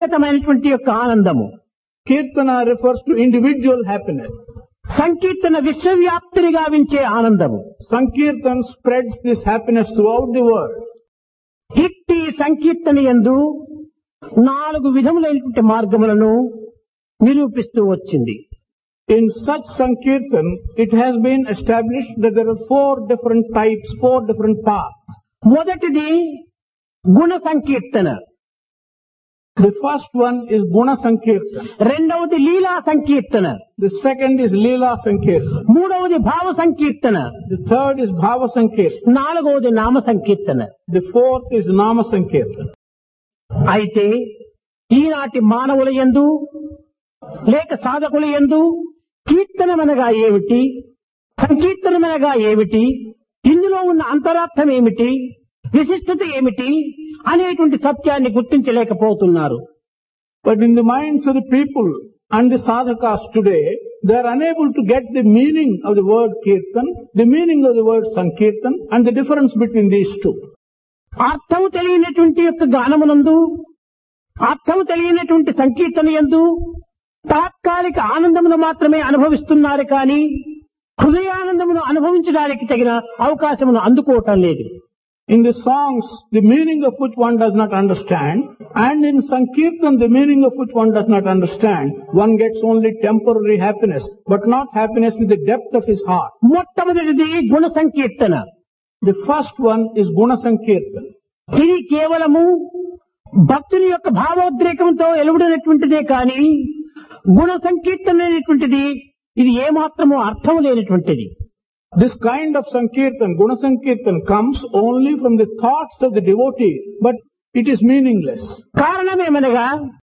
వ్యక్తిగతమైనటువంటి యొక్క ఆనందము. Kirtana refers to individual happiness. సంకీర్తన విశ్వవ్యాప్తిని గావించే ఆనందము. Sankirtan spreads this happiness throughout the world. ఇట్టి సంకీర్తన యందు 4 విధములైనటువంటి మార్గములను నిరూపిస్తూ వచ్చింది. In such Sankirtan, it has been established that there are 4 different types, 4 different paths. మొదటిది గుణ సంకీర్తన, The first one is Guna Sankirtan. రెండవది లీలా సంకీర్తన, The second is Leela Sankirtan. మూడవది భావ సంకీర్తన, The third is Bhava Sankirtan. నాలుగవది నామ సంకీర్తన. The fourth is Nama Sankirtan. అయితే ఈనాటి మానవుల యందు లేక సాధకుల యందు కీర్తనమనగా ఏమిటి, సంకీర్తనమనగా ఏమిటి, ఇందులో ఉన్న అంతరార్థం ఏమిటి, విశిష్టత ఏమిటి అనేటువంటి సత్యాన్ని గుర్తించలేకపోతున్నారు. But in the minds of the people and the sadhakas today, they are unable to get the meaning of the word Kirtan, the meaning of the word Sankirtan, and the difference between these two. అర్థము తెలియనటువంటి యొక్క గానమునందు, అర్థము తెలియనటువంటి సంకీర్తన యందు తాత్కాలిక ఆనందమును మాత్రమే అనుభవిస్తున్నారు కానీ హృదయానందమును అనుభవించడానికి తగిన అవకాశమును అందుకోవటం లేదు. In the songs, the meaning of which one does not understand, and in Sankirtan, the meaning of which one does not understand, one gets only temporary happiness, but not happiness with the depth of his heart. మొట్టమొదటిది గుణ సంకీర్తన. The first one is Guna Sankirtan. ఇది కేవలము భక్తుని యొక్క భావోద్రేకంతో ఎలువడినటువంటిదే కానీ గుణ సంకీర్తన అనేటువంటిది ఇది ఏమాత్రము అర్థం లేనటువంటిది. This kind of Sankirtan, Guna Sankirtan, comes only from the thoughts of the devotee, but it is meaningless. కారణమేమనగా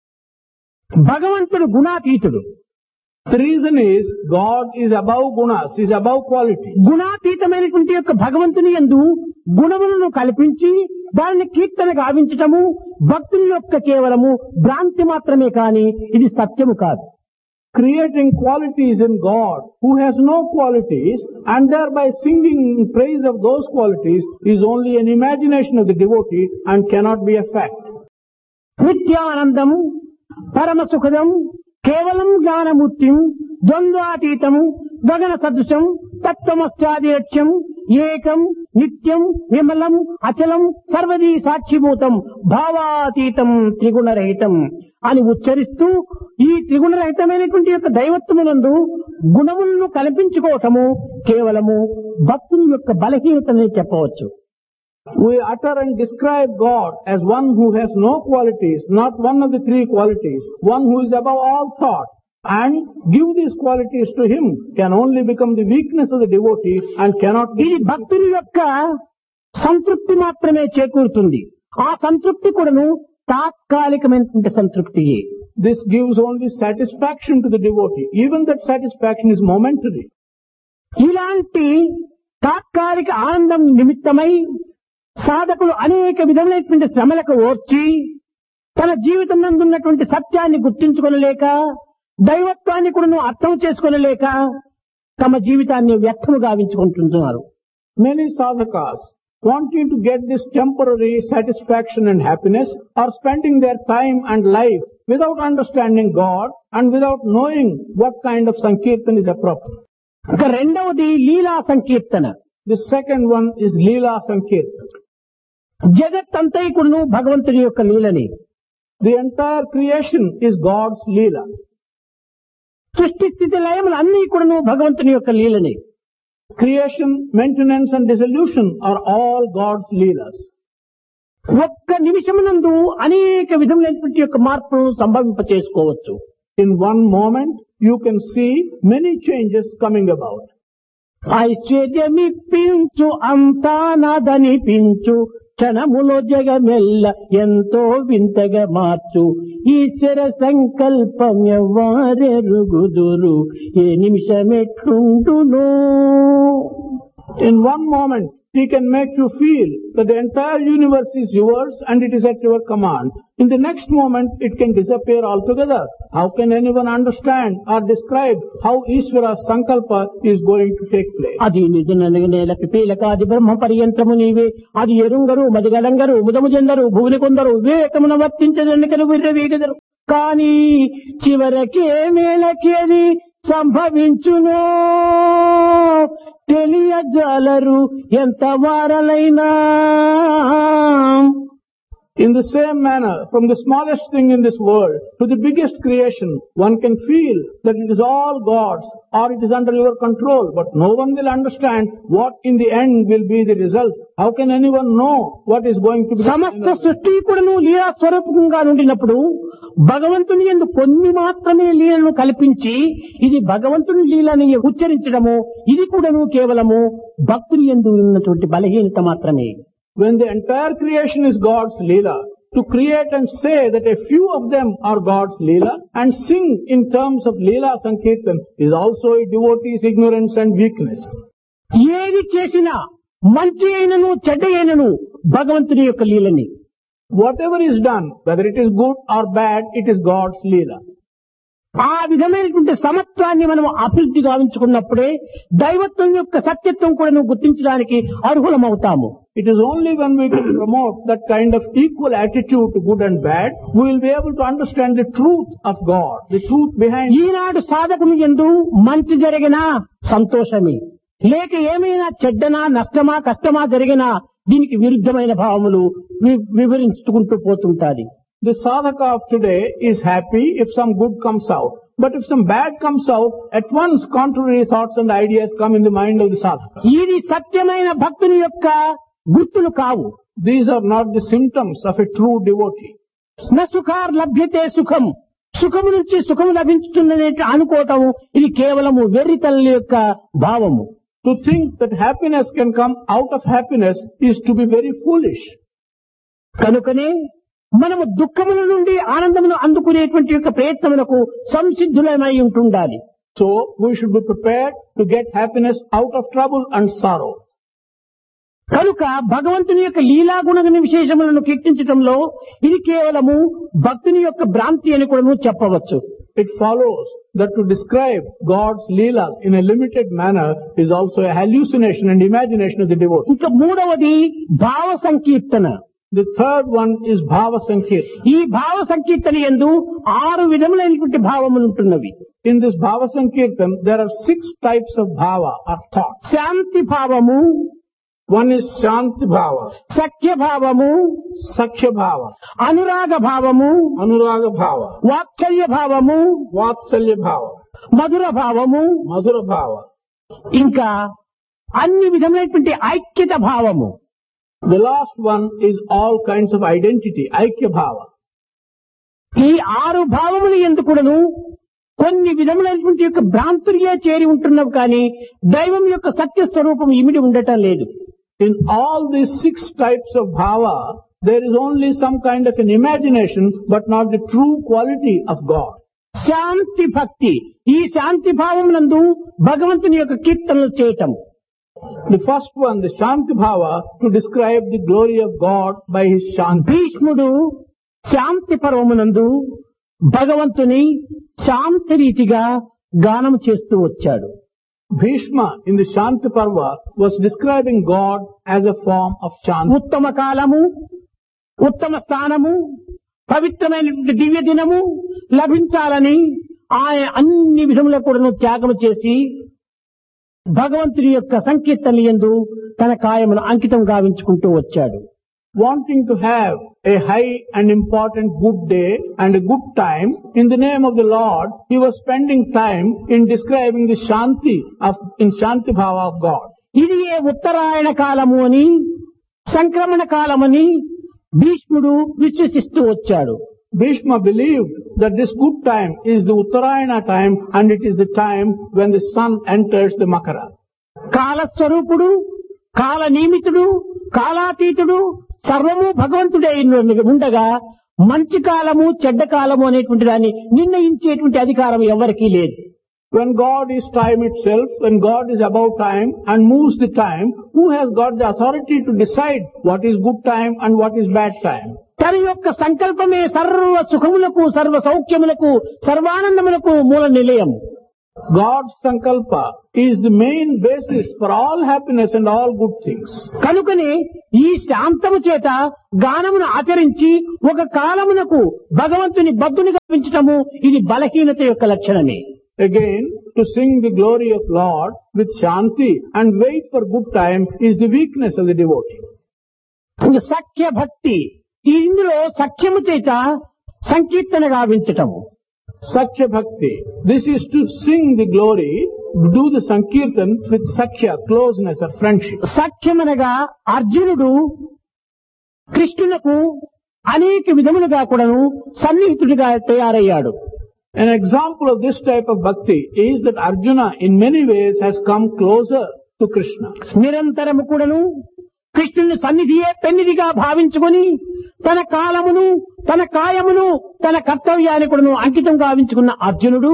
భగవంతుడు గుణాతీతుడు. The reason is God is above gunas, is above quality. గుణాతీతమైనటువంటి యొక్క భగవంతుని యందు గుణములను కల్పించి దానిని కీర్తన గావించటము భక్తుని యొక్క కేవలము భ్రాంతి మాత్రమే కాని ఇది సత్యము కాదు. Creating qualities in God who has no qualities and thereby singing in praise of those qualities is only an imagination of the devotee and cannot be a fact. నిత్యానందం పరమ సుఖదం కేవలం జ్ఞానమూర్తిం ద్వంద్వాతీతం గగన సదృశం తత్వమస్యాదేక్ష్యం ఏకం నిత్యం విమలం అచలం సర్వదీ సాక్షిభూతం భావాతీతం త్రిగుణరహితం అని ఉచ్చరిస్తూ ఈ త్రిగుణరహితమైనటువంటి యొక్క దైవత్వమునందు గుణములను కల్పించుకోవటము కేవలము భక్తుని యొక్క బలహీనతనే చెప్పవచ్చు. We utter and describe God as one who has no qualities, not one of the 3 qualities, one who is above all thought, and give these qualities to him can only become the weakness of the devotee and cannot be. ఇది భక్తుని యొక్క సంతృప్తి మాత్రమే చేకూరుతుంది. ఆ సంతృప్తి కూడాను తాత్కాలికమైనటువంటి సంతృప్తియే. This gives only satisfaction to the devotee. Even that satisfaction is momentary. ఇలాంటి తాత్కాలిక ఆనందం నిమిత్తమై సాధకులు అనేక విధములైనటువంటి శ్రమలకు ఓర్చి తన జీవితం నందున్నటువంటి సత్యాన్ని గుర్తించుకొనలేక దైవత్వాన్ని కూడా అర్థం చేసుకోనలేక తమ జీవితాన్ని వ్యర్థము గావించుకుంటున్నారు. Many sadhakas, wanting to get this temporary satisfaction and happiness, are spending their time and life without understanding God and without knowing what kind of Sankirtan is appropriate. ఇక రెండవది లీలా సంకీర్తన. The second one is Leela Sankirtan. జగత్తంతైకుడును భగవంతుని యొక్క లీలని. The entire creation is God's Leela. సృష్టి స్థితి లయములు అన్ని కూడాను భగవంతుని యొక్క లీలని. Creation, maintenance and dissolution are all God's Leelas. ఒక్క నిమిషమునందు అనేక విధములైనటువంటి యొక్క మార్పులను సంభవింప చేసుకోవచ్చు. In one moment, you can see many changes coming about. ఐశ్వర్యమిప్పించు అంతా నాదనిపించు క్షణములో జగమెల్ల ఎంతో వింతగా మార్చు ఈశ్వర సంకల్పం ఎవ్వారెరుగుదురు ఏ నిమిషమెట్లుండును. In one moment, he can make you feel that the entire universe is yours and it is at your command. In the next moment, it can disappear altogether. How can anyone understand or describe how Ishvara's Sankalpa is going to take place? అది నిజనగనేల పిపీలకాది బ్రహ్మ పర్యంతము నీవే అది ఎరుంగరు మదిగలంగరు ముదము చెందరు భువని కొందరు వివేకమున వర్తించదెన్నికలు విర్రవీగదరు కానీ చివరికి ఏమేలకి అది సంభవించునో తెలియజాలరు ఎంత వారలైనా. In the same manner, from the smallest thing in this world to the biggest creation, one can feel that it is all God's or it is under your control, but no one will understand what in the end will be the result. How can anyone know what is going to be the సమస్త final result? సృష్టి కూడాను లీలా స్వరూపంగా నుండినప్పుడు భగవంతుని యందు కొన్ని మాత్రమే లీలను కల్పించి ఇది భగవంతుని లీలని ఉచ్చరించడము ఇది కూడాను కేవలము భక్తుని యందు ఉన్నటువంటి బలహీనత మాత్రమే. When the entire creation is God's Leela, to create and say that a few of them are God's Leela and sing in terms of Leela Sankirtan is also a devotee's ignorance and weakness. ఏది చేసినా మంచి అయినను చెడ్డ అయినను భగవంతుని యొక్క లీలని. Whatever is done, whether it is good or bad, it is God's Leela. ఆ విధమైనటువంటి సమత్వాన్ని మనం అభివృద్ధి గావించుకున్నప్పుడే దైవత్వం యొక్క సత్యత్వం కూడా నువ్వు గుర్తించడానికి అర్హులమవుతాము. It is only when we can promote that kind of equal attitude to good and bad, we will be able to understand the truth of God, the truth behind it. ఈనాడు సాధకుని యందు మంచి జరిగినా సంతోషమే, లేక ఏమైనా చెడ్డనా నష్టమా కష్టమా జరిగినా దీనికి విరుద్ధమైన భావములు వివరించుకుంటూ పోతుంటాది. The sadhaka of today is happy if some good comes out. But if some bad comes out, at once contrary thoughts and ideas come in the mind of the sadhaka. ఇది సత్యమైన భక్తుని యొక్క గుర్తులు కావు. These are not the symptoms of a true devotee. న సుఖార్ లభ్యతే సుఖం, సుఖము నుంచి సుఖము లభించుతుందనే అనుకోవటము ఇది కేవలము వెర్రితల్లి యొక్క భావము. To think that happiness can come out of happiness is to be very foolish. కనుకనే మనము దుఃఖముల నుండి ఆనందమును అందుకునేటువంటి యొక్క ప్రయత్నములకు సంసిద్ధులమై ఉంటుండాలి. So we should be prepared to get happiness out of trouble and sorrow. కనుక భగవంతుని యొక్క లీలాగుణ విశేషములను కీర్తించటంలో ఇది కేవలము భక్తుని యొక్క భ్రాంతి అని కూడా చెప్పవచ్చు. It follows that to describe God's leelas in a limited manner is also a hallucination and imagination of the devotee. ఇంకా మూడవది భావ సంకీర్తన. The third one is Bhava Sankirtan. ఈ భావ సంకీర్తన యందు 6 విధములైనటువంటి భావములు ఉంటున్నవి. In this Bhava Sankirtan, there are 6 types of bhava or thought. శాంతి భావము, One is Shanti Bhava, సఖ్య భావము, Sakhya Bhava, అనురాగ భావము, Anuraga Bhava, వాత్సల్య భావము, Vatsalya Bhava, మధుర భావము, Madhura Bhava. ఇంకా అన్ని విధములైనటువంటి ఐక్యత భావము. The last one is all kinds of identity, Aikya Bhava. ఈ 6 భావములు ఎందుకును కొన్ని విధములైనటువంటి యొక్క భ్రాంతులుగా చేరి ఉంటున్నవి కానీ దైవం యొక్క సత్య స్వరూపం ఇమిడి ఉండటం లేదు. In all these 6 types of bhava, there is only some kind of an imagination, but not the true quality of God. శాంతి భక్తి, ఈ శాంతి భావమునందు భగవంతుని యొక్క కీర్తనలు చేయటం. The first one, the Shanti Bhava, to describe the glory of God by his Shanti. భీష్ముడు శాంతి పర్వమునందు భగవంతుని శాంతి రీతిగా గానం చేస్తూ వచ్చాడు. Bhishma in the Shanti Parva was describing God as a form of Shanti. ఉత్తమ కాలము, ఉత్తమ స్థానము, పవిత్రమైనటువంటి దివ్య దినము లభించాలని ఆయన అన్ని విధముల కూడా త్యాగం చేసి భగవంతుని యొక్క సంకీర్తనలు యందు తన కాయమును అంకితం గావించుకుంటూ వచ్చాడు. Wanting to have a high and important good day and a good time, in the name of the Lord, he was spending time in describing the Shanti in Shanti Bhava of God. ఇది ఏ ఉత్తరాయణ కాలము అని సంక్రమణ కాలమని భీష్ముడు విశ్వసిస్తూ వచ్చాడు. Bhishma believed that this good time is the Uttarayana time and it is the time when the sun enters the Makara. కాలస్వరూపుడు, కాల నియమితుడు, కాలాతీతుడు, సర్వము భగవంతుడే ఉండగా మంచి కాలము చెడ్డ కాలము అనేటువంటి దాన్ని నిర్ణయించేటువంటి అధికారం ఎవరికీ లేదు. When God is time itself, when God is above time and moves the time, who has got the authority to decide what is good time and what is bad time? తన యొక్క సంకల్పమే సర్వ సుఖములకు, సర్వ సౌఖ్యములకు, సర్వానందములకు మూల నిలయం. God's sankalpa is the main basis for all happiness and all good things. కనుకనే ఈ శాంతము చేత గానమును ఆచరించి ఒక కాలమునకు భగవంతుని బద్దునిగా పెంచటము ఇది బలహీనత యొక్క లక్షణమే. Again, to sing the glory of Lord with shanti and wait for good time is the weakness of the devotee. సఖ్య భక్తి ఇందులో సఖ్యము చేత సంకీర్తన గావించటము. Sakhya Bhakti. This is to sing the glory, do the Sankirtan with Sakhya, closeness or friendship. సఖ్యమనగా అర్జునుడు కృష్ణునకు అనేక విధములుగా కూడాను సన్నిహితుడిగా తయారయ్యాడు. An example of this type of bhakti is that Arjuna in many ways has come closer to Krishna. నిరంతరము కూడాను కృష్ణుని సన్నిధియే పెన్నిదిగా భావించుకొని తన కాలమును, తన కాయమును, తన కర్తవ్యాన్ని కూడాను అంకితం గావించుకున్న అర్జునుడు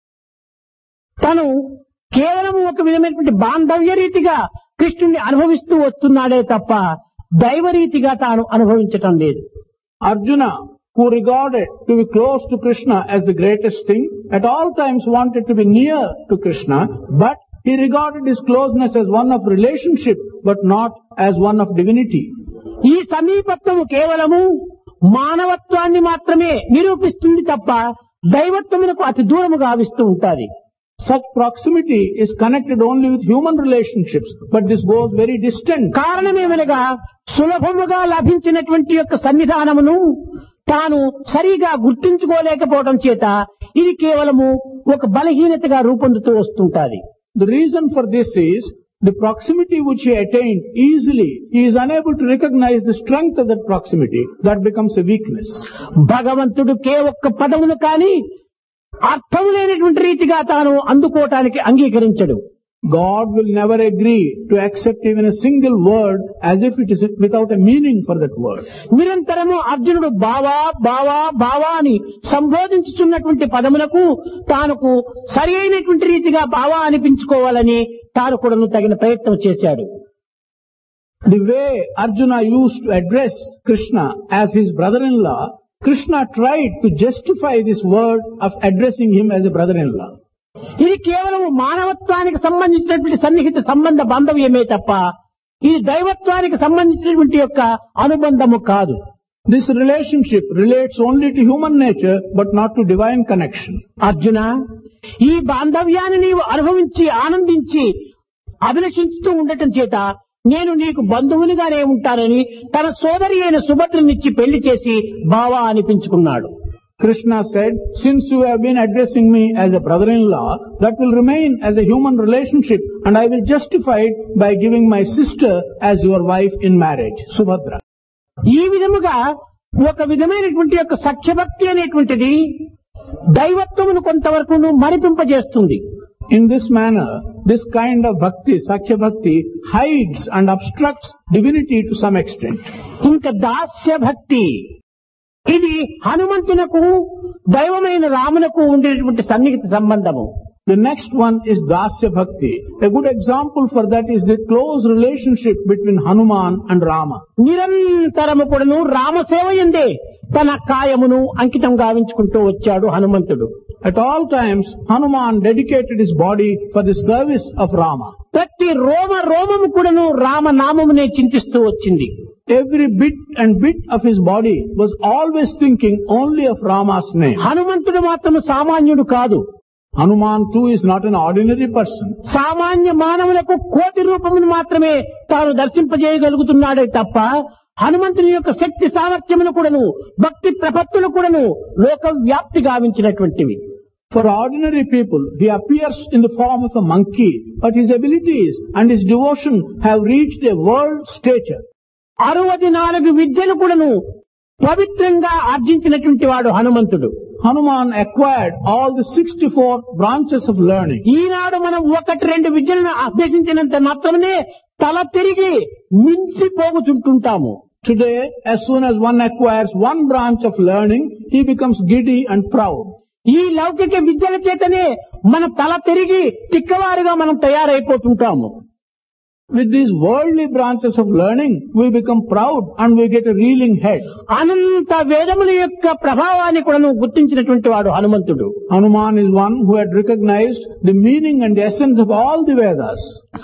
తను కేవలము ఒక విధమైనటువంటి బాంధవ్య రీతిగా కృష్ణుని అనుభవిస్తూ వస్తున్నాడే తప్ప దైవరీతిగా తాను అనుభవించటం లేదు. Arjuna, who regarded to be close to Krishna as the greatest thing, at all times wanted to be near to Krishna, but he regarded his closeness as one of relationship, but not as one of divinity. ఈ సమీపత్వము కేవలము మానవత్వాన్ని మాత్రమే నిరూపిస్తుంది తప్ప దైవత్వమునకు అతి దూరము గావిస్తూ ఉంటాది. Such proximity is connected only with human relationships, but this goes very distant. కారణమేమనగా సులభముగా లభించినటువంటి యొక్క సన్నిధానమును తాను సరిగా గుర్తించుకోలేకపోవడం చేత ఇది కేవలము ఒక బలహీనతగా రూపొందుతూ వస్తుంటాది. The reason for this is the proximity which he attained easily, he is unable to recognize the strength of that proximity. That becomes a weakness. భగవంతుడు ఒక్క పదమును కాని అర్థం లేనటువంటి రీతిగా తాను అందుకోవటానికి అంగీకరించడు. God will never agree to accept even a single word as if it is without a meaning for that word. నిరంతరము అర్జునుడు బావా బావా బావా అని సంబోధించుచున్నటువంటి పదములకు తానుకు సరి అయినటువంటి రీతిగా బావా అనిపించుకోవాలని తాను కూడా తగిన ప్రయత్నం చేశాడు. The way Arjuna used to address Krishna as his brother-in-law, Krishna tried to justify this word of addressing him as a brother-in-law. ఇది కేవలం మానవత్వానికి సంబంధించినటువంటి సన్నిహిత సంబంధ బాంధవ్యమే తప్ప ఇది దైవత్వానికి సంబంధించినటువంటి యొక్క అనుబంధము కాదు. This relationship relates only to human nature but not to divine connection. Arjuna, ఈ బాంధవ్యాన్ని నీవు అనుభవించి ఆనందించి అభిలషించుతూ ఉండటం చేత నేను నీకు బంధువునిగానే ఉంటానని తన సోదరి అయిన సుభద్రనిచ్చి పెళ్లి చేసి బావా అనిపించుకున్నాడు. Krishna said, since you have been addressing me as a brother-in-law, that will remain as a human relationship and I will justify it by giving my sister as your wife in marriage, Subhadra. ఈ విధముగా ఒక విధమైనటువంటి యొక్క సఖ్యభక్తి అనేటువంటిది దైవత్వమును కొంతవరకు మరిపింపజేస్తుంది. In this manner, this kind of bhakti, Sakhya Bhakti, hides and obstructs divinity to some extent. ఇంకా దాస్య భక్తి, ఇది హనుమంతునకు దైవమైన రామునకు ఉండేటువంటి సన్నిహిత సంబంధము. The next one is Dasya Bhakti. A good example for that is the close relationship between Hanuman and Rama. నిరంతరము కూడాను రామసేవయందే తన కాయమును అంకితం గావించుకుంటూ వచ్చాడు హనుమంతుడు. At all times, Hanuman dedicated his body for the service of Rama. ప్రతి రోమము కూడాను రామనామమునే చింతిస్తూ వచ్చింది. Every bit and bit of his body was always thinking only of Rama's name. హనుమంతుడు మాత్రం సామాన్యుడు కాదు. Hanuman too is not an ordinary person. సామాన్య మానవులకు కోటి రూపమును మాత్రమే తాను దర్శింపజేయగలుగుతున్నాడే తప్ప హనుమంతుని యొక్క శక్తి సామర్థ్యమును కూడాను భక్తి ప్రపత్తులు కూడాను లోక వ్యాప్తి గావించినటువంటివి. For ordinary people, he appears in the form of a monkey, but his abilities and his devotion have reached a world stature. 64 విద్యలు కూడాను పవిత్రంగా ఆర్జించినటువంటి వాడు హనుమంతుడు. Hanuman acquired all the 64 branches of learning. ఈనాడు మనం 1-2 విద్యలను అభ్యసించినంత మాత్రమే తల తిరిగి మించిపోగుచుంటుంటాము. Today, as soon as one acquires one branch of learning, he becomes giddy and proud. ఈ లౌకిక విద్యల చేతనే మన తల తిరిగి తిక్కవారుగా మనం తయారైపోతుంటాము. With these worldly branches of learning, we become proud and we get a reeling head. అనంత వేదముల యొక్క ప్రభావాన్ని కూడా గుర్తించినటువంటి వాడు హనుమంతుడు. Hanuman is one who had recognized the meaning and the essence of all the Vedas.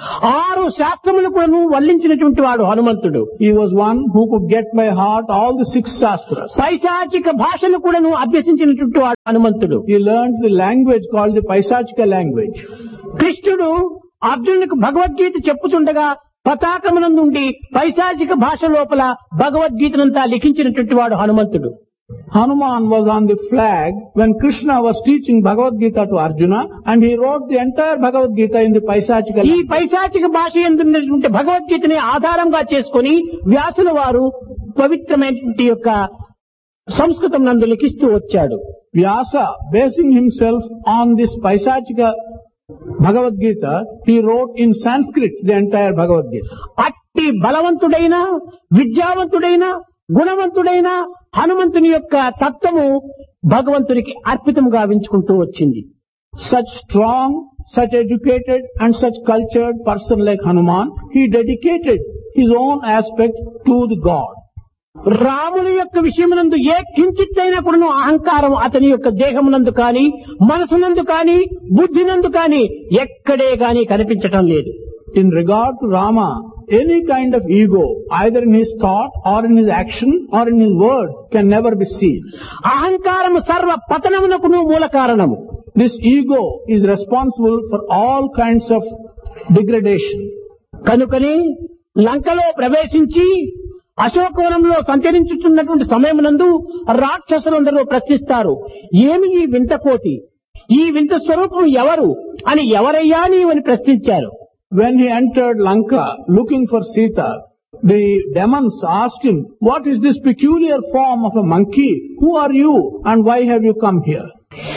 6 శాస్త్రములు కూడా వల్లించినటువంటి వాడు హనుమంతుడు. He was one who could get by heart all the 6 Shastras. పైశాచిక భాషను కూడా అభ్యసించినటువంటి వాడు హనుమంతుడు. He learned the language called the Paisachika language. కృష్ణుడు అర్జునునికి భగవద్గీత చెప్పుతుండగా పతాకమునందుండి పైశాచిక భాష లోపల భగవద్గీతనంతా లిఖించినటువంటి వాడు హనుమంతుడు. Hanuman was on the flag when Krishna was teaching Bhagavad Gita to Arjuna, and he wrote the entire Bhagavad Gita in the Paisachika ఈ language. పైశాచిక భాష ఎందున్నటువంటి భగవద్గీతని ఆధారంగా చేసుకుని వ్యాసుల వారు పవిత్రమైనటువంటి యొక్క సంస్కృతం నందు లిఖిస్తూ వచ్చాడు. Vyasa, basing himself on this Paisachika Bhagavad Gita, he wrote in Sanskrit the entire Bhagavad Gita. అట్టి బలవంతుడైన విద్యావంతుడైన గుణవంతుడైన హనుమంతుని యొక్క తత్వము భగవంతునికి అర్పితం గావించుకుంటూ వచ్చింది. Such strong, such educated and such cultured person like Hanuman, he dedicated his own aspect to the God. రాముని యొక్క విషయమునందు ఏ కించిత్తైనా కూడా అహంకారం అతని యొక్క దేహమునందు కాని మనసునందు కాని బుద్ధినందు కాని ఎక్కడే గాని కనిపించటం లేదు. In regard to Rama, any kind of ego, either in his thought or in his action or in his word, can never be seen. అహంకారము సర్వ పతనమునకును మూల కారణము. This ego is responsible for all kinds of degradation. కనుకనే లంకలో ప్రవేశించి అశోకవనంలో సంచరించుతున్నటువంటి సమయమునందు రాక్షసులందరూ ప్రశ్నిస్తారు, ఏమి ఈ వింత కోతి, ఈ వింత స్వరూపం ఎవరు అని, ఎవరయ్యా నీవని ప్రశ్నించారు. When he entered Lanka looking for Sita, the demons asked him, what is this peculiar form of a monkey? Who are you and why have you come here?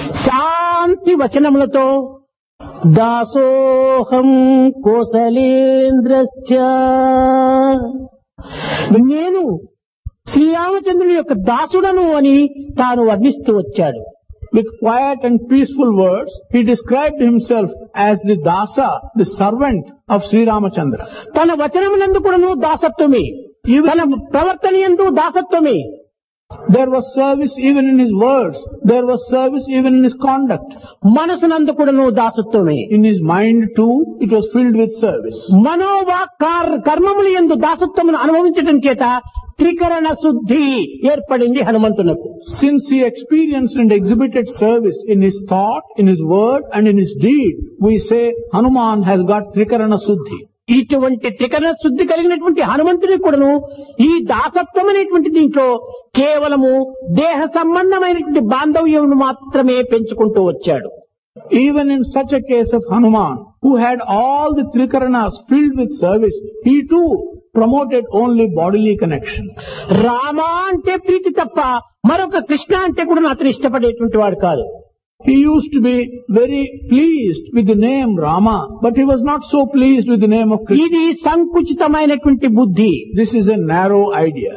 శాంతి వచనములతో దాసోహం కోసలేంద్రశ్చ, నేను శ్రీరామచంద్రుని యొక్క దాసుడను అని తాను వర్ణిస్తూ వచ్చాడు. With quiet and peaceful words, he described himself as the dasa, the servant of Sri Ramachandra. తన వచనమునందు కూడాను దాసత్వమే, తన ప్రవర్తన యందు దాసత్వమే. There was service even in his words. There was service even in his conduct. మనసునందు కూడాను దాసత్వమే. In his mind too, it was filled with service. మనోవాక్ కర్మముల యందు దాసత్వమును అనుభవించడం చేత త్రికరణ శుద్ధి ఏర్పడింది హనుమంతునకు. Since he experienced and exhibited service in his thought, in his word and in his deed, we say Hanuman has got Trikarana Suddhi. ఇటువంటి త్రికరణ శుద్ధి కలిగినటువంటి హనుమంతునికి కూడాను ఈ దాసత్వం అనేటువంటి దీంట్లో కేవలము దేహ సంబంధమైనటువంటి బాంధవ్యమును మాత్రమే పెంచుకుంటూ వచ్చాడు. Even in such a case of Hanuman, who had all the Trikaranas filled with service, he too promoted only bodily connection. Rama అంటే ప్రీతి తప్ప మరొక కృష్ణ అంటే కూడా అతను ఇష్టపడేటువంటి వాడు కాదు. He used to be very pleased with the name Rama, but he was not so pleased with the name of Krishna. ఇది సంకుచితమైనటువంటి బుద్ధి. This is a narrow idea.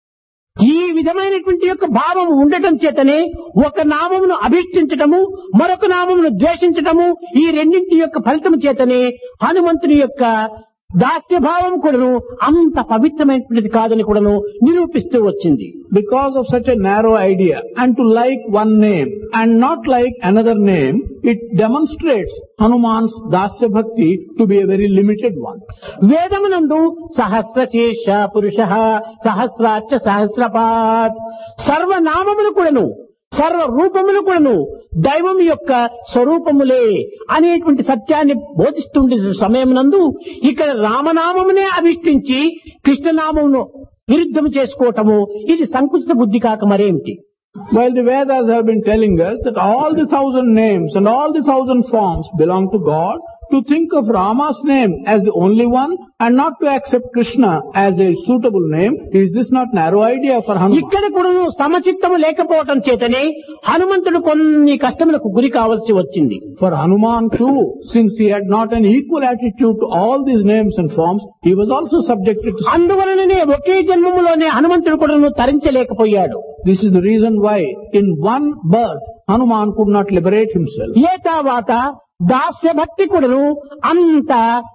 ఈ విధమైనటువంటి యొక్క భావం ఉండటం చేతనే ఒక నామమును అభిష్టించటము, మరొక నామమును ద్వేషించటము, ఈ రెండింటి యొక్క ఫలితం చేతనే హనుమంతుని యొక్క దాస్య భావం కూడాను అంత పవిత్రమైనటువంటిది కాదని కూడాను నిరూపిస్తూ వచ్చింది. Because of such a narrow idea, and to like one name and not like another name, it demonstrates Hanuman's dasya bhakti to be a very limited one. వేదమునందు సహస్రశీర్ష పురుష సహస్రాక్ష సహస్రపాత్, సర్వనామములు కూడాను సర్వ రూపములు కూడాను దైవం యొక్క స్వరూపములే అనేటువంటి సత్యాన్ని బోధిస్తుండే సమయమునందు ఇక్కడ రామనామమునే అభిష్టించి కృష్ణనామమును విరుద్ధము చేసుకోవటము ఇది సంకుచిత బుద్ధి కాక మరేమిటి? While the Vedas have been telling us that all the 1,000 names and all the 1,000 forms belong to God, to think of Rama's name as the only one and not to accept Krishna as a suitable name, is this not narrow idea for Hanuman? ఇక్కడ కూడా సమచిత్తము లేకపోవటం చేతనే హనుమంతుడు కొన్ని కష్టములకు గురి కావాల్సి వచ్చింది. For Hanuman too, since he had not an equal attitude to all these names and forms, he was also subjected to. అందువలననే ఒకే జన్మములోనే హనుమంతుడు కూడా తరించలేకపోయాడు. This is the reason why in one birth Hanuman could not liberate himself. ఏ తర్వాత దాస్య భక్తి కూడాను అంత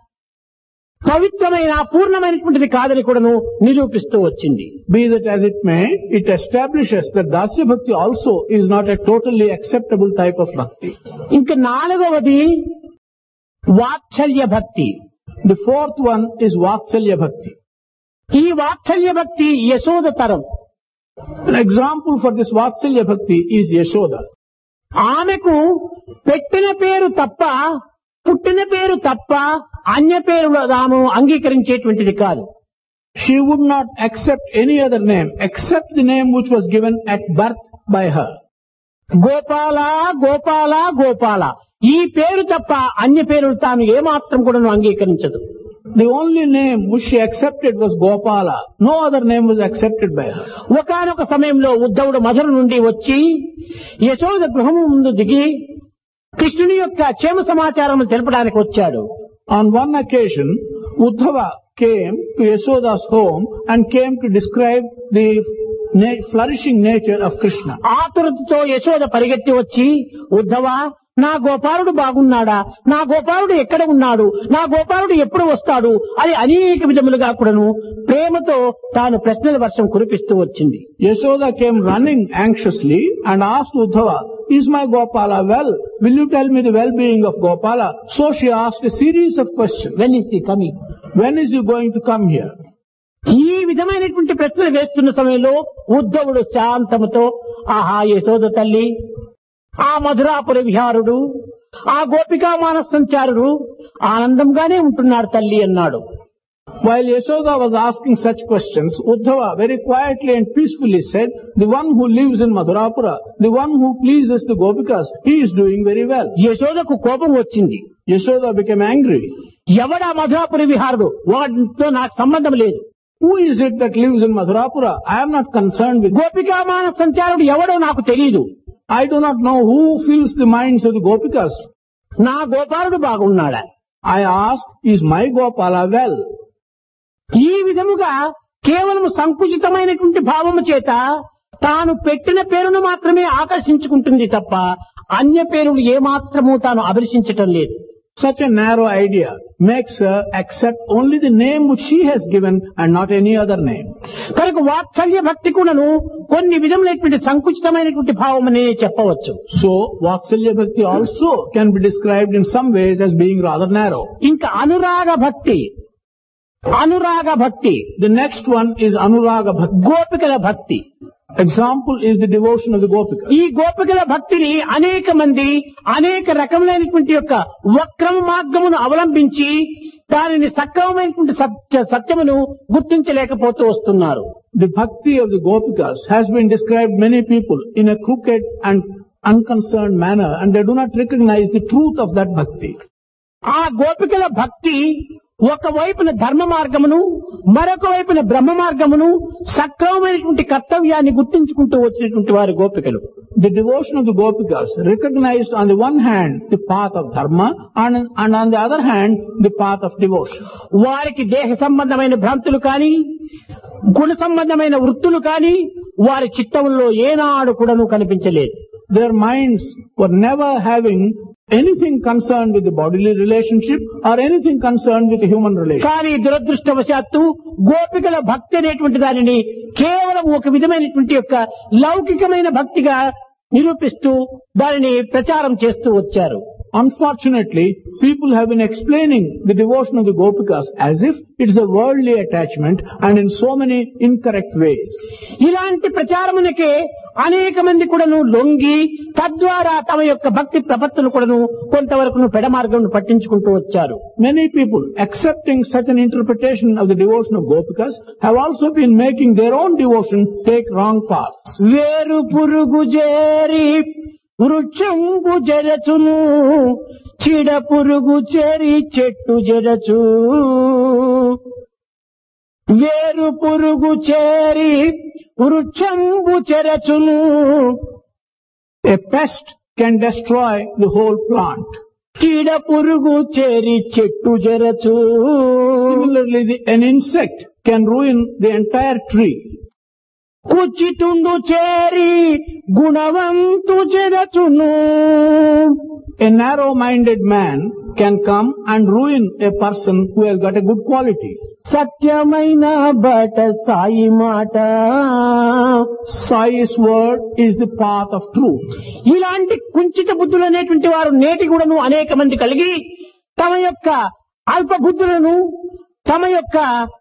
పవిత్రమైన పూర్ణమైనటువంటిది కాదని కూడాను నిరూపిస్తూ వచ్చింది. Be that as it may, it establishes that Dasya Bhakti also is not a totally acceptable type of bhakti. ఇంకా నాలుగవది వాత్సల్య భక్తి. The fourth one is Vatsalya Bhakti. ఈ వాత్సల్య భక్తి యశోద తరం. An example for this Vatsalya Bhakti is Yashoda. ఆమెకు పెట్టిన పేరు తప్ప పుట్టిన పేరు తప్ప అన్య పేరు తాను అంగీకరించేటువంటిది కాదు. She would not accept any other name except the name which was given at birth by her. Gopala Gopala Gopala ఈ పేరు తప్ప అన్య పేరులు తాను ఏమాత్రం కూడా అంగీకరించదు. The only name which she accepted was Gopala. No other name was accepted by her. ఒకానొక సమయంలో ఉద్ధవుడు మధుర నుండి వచ్చి యశోద గృహము ముందు దిగి కృష్ణుని యొక్క క్షేమ సమాచారం తెలపడానికి వచ్చాడు. On one occasion, Uddhava came to Yashoda's home and came to describe the flourishing nature of Krishna. ఆతురతతో Yashoda పరిగెత్తి వచ్చి ఉద్ధవ నా గోపాలుడు బాగున్నాడా, నా గోపాలుడు ఎక్కడ ఉన్నాడు, నా గోపాలుడు ఎప్పుడు వస్తాడు అని అనేక విధములుగా కూడాను ప్రేమతో తాను ప్రశ్నల వర్షం కురిపిస్తూ వచ్చింది. Yashoda came running anxiously and asked Uddhava, is my Gopala well? Will you tell me the well-being of Gopala? So she asked a series of questions. When is he coming? When is he going to come here? ఈ విధమైనటువంటి ప్రశ్నలు వేస్తున్న సమయంలో ఉద్ధవుడు శాంతముతో ఆహా యశోద తల్లి, ఆ మధురాపుర విహారుడు, ఆ గోపికా మానస సంచారుడు ఆనందంగానే ఉంటున్నాడు తల్లి అన్నాడు. While Yashoda was asking such questions, Uddhava very quietly and peacefully said, the one who lives in Madhurapura, the one who pleases the Gopikas, he is doing very well. యశోదకు కోపం వచ్చింది. Yashoda became angry. ఎవడా మధురాపుర విహారుడు, వాటితో నాకు సంబంధం లేదు. Who is it that lives in Madhurapura? I am not concerned with. గోపికా మానస సంచారుడు ఎవడో నాకు తెలియదు. I do not know who fills the minds of the Gopikas. నా గోపాలుడు బాగున్నాడా? I ask, is my Gopala well? ఈ విధముగా కేవలం సంకుచితమైనటువంటి భావము చేత తాను పెట్టిన పేరును మాత్రమే ఆకర్షించుకుంటుంది తప్ప అన్య పేరులు ఏమాత్రము తాను అభిలషించటం లేదు. Such a narrow idea makes her accept only the name which she has given and not any other name. కనుక వాత్సల్య భక్తి కూడాను కొన్ని విధములైనటువంటి సంకుచితమైనటువంటి భావం అనే చెప్పవచ్చు. So, Vatsalya Bhakti also can be described in some ways as being rather narrow. ఇంకా అనురాగ భక్తి. అనురాగ భక్తి. The next one is Anuraga Bhakti. గోపికల భక్తి. Example is the devotion of the Gopikas. ఈ గోపికల భక్తిని అనేక మంది అనేక రకములైనటువంటి యొక్క వక్రమ మార్గమును అవలంబించి దానిని సక్రమమైనటువంటి సత్యమును గుర్తించలేకపోతూ వస్తున్నారు. The bhakti of the Gopikas has been described many people in a crooked and unconcerned manner, and they do not recognize the truth of that bhakti. ఆ గోపికల భక్తి ఒకవైపున ధర్మ మార్గమును మరొక వైపున బ్రహ్మ మార్గమును సక్రమమైనటువంటి కర్తవ్యాన్ని గుర్తించుకుంటూ వచ్చినటువంటి వారి గోపికలు. The devotion of the Gopikas recognized on the one hand the path of dharma and on the other hand the path of devotion. వారికి దేహ సంబంధమైన భ్రాంతులు కానీ గుణ సంబంధమైన వృత్తులు కానీ వారి చిత్తంలో ఏనాడు కూడాను కనిపించలేదు. Their minds were never having anything concerned with the bodily relationship or anything concerned with the human relationship. కానీ దురదృష్టవశాత్తు గోపికల భక్తి అనేటువంటి దానిని కేవలం ఒక విధమైనటువంటి యొక్క లౌకికమైన భక్తిగా నిరూపిస్తూ దానిని ప్రచారం చేస్తూ వచ్చారు. Unfortunately, people have been explaining the devotion of the Gopikas as if it is a worldly attachment and in so many incorrect ways. ఇలాంటి ప్రచారమునకే అనేక మంది కూడాను లొంగి తద్వారా తమ యొక్క భక్తి ప్రపత్తులు కూడాను కొంతవరకు పెడమార్గం పట్టించుకుంటూ వచ్చారు. Many people accepting such an interpretation of the devotion of Gopikas have also been making their own devotion take wrong paths. వేరు పురుగు చేరి వృక్షంబు జరచును, చీడ పురుగు చేరి చెట్టు జరచు. వేరు పురుగు చేరి వృక్షంబు చెరచును. A pest can destroy the whole plant. చీడ పురుగు చేరి చెట్టు జరచు. Similarly, an insect can ruin the entire tree. కుచితుండు చేరి గుణవంతు చెదచును. A narrow-minded man can come and ruin a person who has got a good quality. సత్యమైన బట సాయి మాట, Sai's word is the path of truth. ఇలాంటి కుంచిత బుద్ధులు అనేటువంటి వారు నేటి కూడాను అనేక మంది కలిగి తమ యొక్క అల్ప బుద్ధులను, తమ యొక్క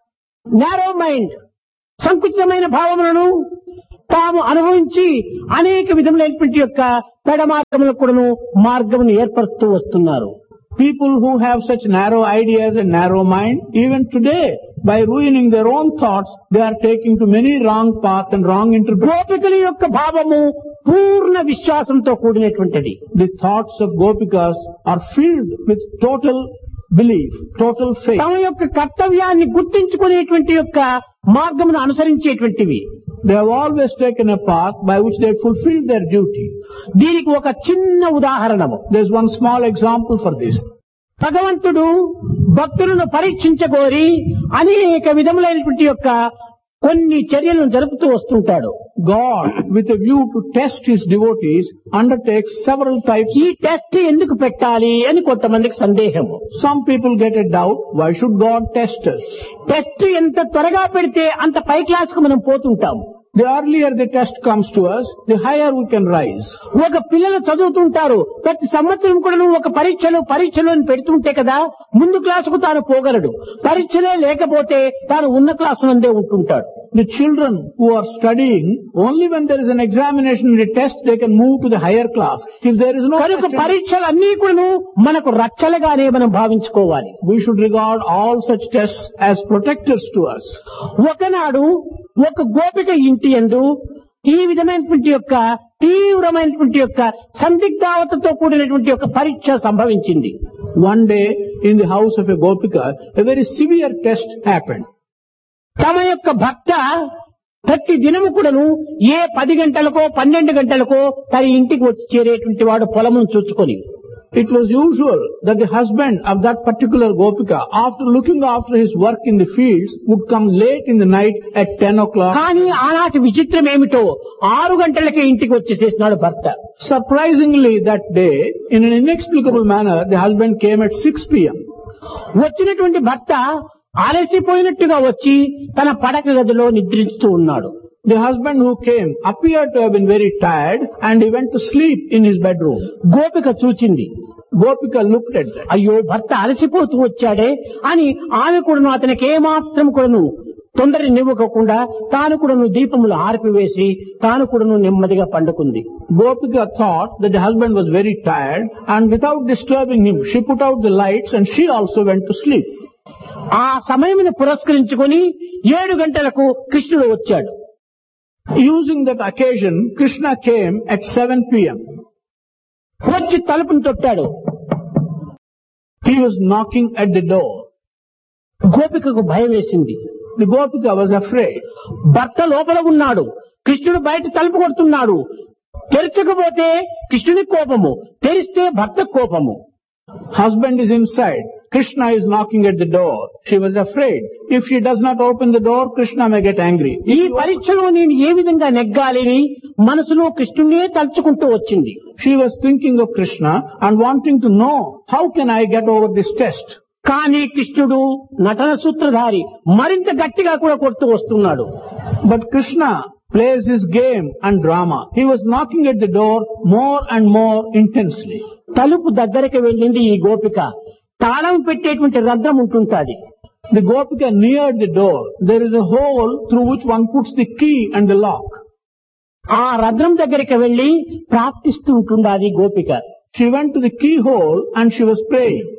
నారో మైండ్ సంకుచితమైన భావములను తాము అనుభవించి అనేక విధములైనటువంటి యొక్క పెడమార్గములకు కూడాను మార్గమును ఏర్పరుస్తూ వస్తున్నారు. People who have such narrow ideas and narrow mind, even today, by ruining their own thoughts, they are taking to many wrong paths and wrong interpretations. గోపికల యొక్క భావము పూర్ణ విశ్వాసంతో కూడినటువంటిది. The thoughts of Gopikas are filled with total belief, total faith. తమ యొక్క కర్తవ్యాన్ని గుర్తించుకునేటువంటి యొక్క మార్గమును అనుసరించేటువంటివి. They have always taken a path by which they fulfill their duty. దీనికి ఒక చిన్న ఉదాహరణము. There is one small example for this. భగవంతుడు భక్తులను పరీక్షించగోరి అనేక విధములైనటువంటి యొక్క కొన్ని చర్యలను జరుపుతూ వస్తుంటాడు. God, with a view to test his devotees, undertakes several types. ఈ టెస్ట్ ఎందుకు పెట్టాలి అని కొంతమందికి సందేహము. Some people get a doubt, why should God test us? Test ఎంత త్వరగా పెడితే అంత పై క్లాస్ కు మనం పోతుంటాం. The earlier the test comes to us, the higher we can rise. ఒక పిల్లలు చదువుతుంటారు, ప్రతి సంవత్సరం కూడా ఒక పరీక్షలు అని పెడుతుంటే కదా ముందు క్లాసుకు తాను పోగలడు. పరీక్షలే లేకపోతే తాను ఉన్న class నందే ఉంటుంటాడు. The children who are studying, only when there is an examination and a test, they can move to the higher class. If there is no కనుక test, పరీక్షలన్నీ కూడా మనకు రక్షలుగానే మనం భావించుకోవాలి. we should regard all such tests as protectors to us. ఒకనాడు ఒక గోపిక ఇంటి యందు ఈ విధమైనటువంటి యొక్క తీవ్రమైనటువంటి యొక్క సందిగ్ధావతతో కూడినటువంటి ఒక పరీక్ష సంభవించింది. One day, in the house of a Gopika, a very severe test happened. తమ యొక్క భర్త ప్రతి దినము కూడాను ఏ 10 గంటలకో 12 గంటలకో తన ఇంటికి వచ్చి చేరేటువంటి వాడు పొలమును చూచుకొని. It was usual that the husband of that particular Gopika, after looking after his work in the fields, would come late in the night at 10 o'clock. కానీ ఆనాటి విచిత్రం ఏమిటో 6 గంటలకే ఇంటికి వచ్చేసేసినాడు భర్త. Surprisingly, that day, in an inexplicable manner, the husband came at 6 p.m. వచ్చినటువంటి భర్త అలసిపోయినట్టుగా వచ్చి తన పడక గదిలో నిద్రిస్తూ ఉన్నాడు. The husband who came appeared to have been very tired and he went to sleep in his bedroom. గోపిక చూచింది. Gopika looked at that. అయ్యో భర్త అలసిపోతూ వచ్చాడే అని ఆమె కూడాను అతనికి ఏమాత్రం కూడాను తొందర నివ్వకుండా తాను కూడాను దీపములు ఆర్పివేసి తాను కూడాను నెమ్మదిగా పండుకుంది. Gopika thought that the husband was very tired and without disturbing him, she put out the lights and she also went to sleep. ఆ సమయమును పురస్కరించుకొని 7 గంటలకు కృష్ణుడు వచ్చాడు. Using that occasion, Krishna came at 7 p.m. వచ్చి తలుపును తొట్టాడు. He was knocking at the door. గోపికకు భయం వేసింది. The Gopika was afraid. భర్త లోపల ఉన్నాడు, కృష్ణుడు బయట తలుపు కొడుతున్నాడు. తెరచకపోతే కృష్ణుని కోపము, తెరిస్తే భర్త కోపము. Husband is inside. Krishna is knocking at the door. She was afraid. If she does not open the door, Krishna may get angry. ఈ పరీక్షలో నేను ఏ విధంగా నెగ్గాలని మనసులో కృష్ణునే తలుచుకుంటూ వచ్చింది. She was thinking of Krishna and wanting to know, how can I get over this test? కానీ కృష్ణుడు నటన సూత్రధారి మరింత గట్టిగా కూడా కొడుతూ వస్తున్నాడు. But Krishna plays his game and drama. He was knocking at the door more and more intensely. తలుపు దగ్గరికి వెళ్ళింది ఈ గోపిక. తాళం పెట్టేటువంటి రంధ్రం ఉంటుంటాది. The Gopika neared the door. There is a hole through which one puts the key and the lock. ఆ రంధ్రం దగ్గరికి వెళ్లి ప్రార్థిస్తూ ఉంటుండాది గోపిక. She went to the keyhole and she was praying.